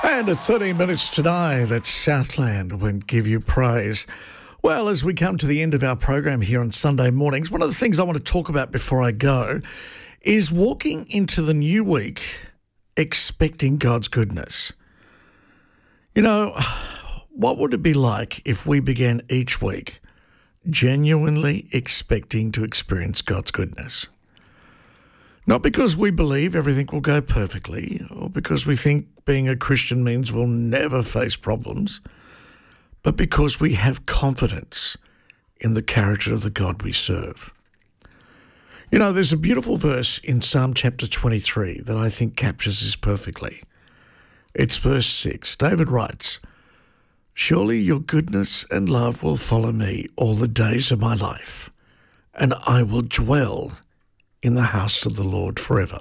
And at 13 minutes to 9, that's Southland when Give You Praise. Well, as we come to the end of our program here on Sunday mornings, one of the things I want to talk about before I go is walking into the new week expecting God's goodness. You know, what would it be like if we began each week genuinely expecting to experience God's goodness? Not because we believe everything will go perfectly or because we think being a Christian means we'll never face problems, but because we have confidence in the character of the God we serve. You know, there's a beautiful verse in Psalm chapter 23 that I think captures this perfectly. It's verse 6. David writes, "Surely your goodness and love will follow me all the days of my life, and I will dwell in the house of the Lord forever."